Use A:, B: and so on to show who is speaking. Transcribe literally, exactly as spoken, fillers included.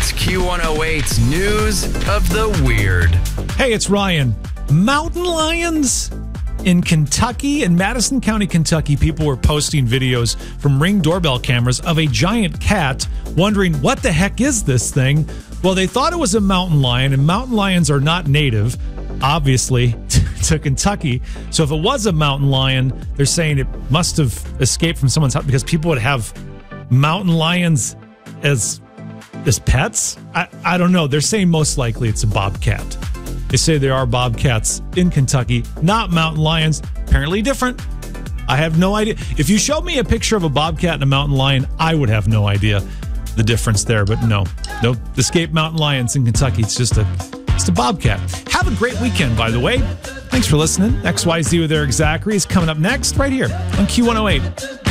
A: It's Q one oh eight's News of the Weird.
B: Hey, it's Ryan. Mountain lions in Kentucky, in Madison County, Kentucky, people were posting videos from Ring doorbell cameras of a giant cat, wondering what the heck is this thing? Well, they thought it was a mountain lion, and mountain lions are not native, obviously, to Kentucky. So if it was a mountain lion, they're saying it must have escaped from someone's house because people would have mountain lions as as pets. I, I don't know. They're saying most likely it's a bobcat. They say there are bobcats in Kentucky, not mountain lions. Apparently different. I have no idea. If you showed me a picture of a bobcat and a mountain lion, I would have no idea the difference there. But no, no escaped mountain lions in Kentucky. It's just a, just a bobcat. Have a great weekend, by the way. Thanks for listening. X Y Z with Eric Zachary is coming up next right here on Q one oh eight.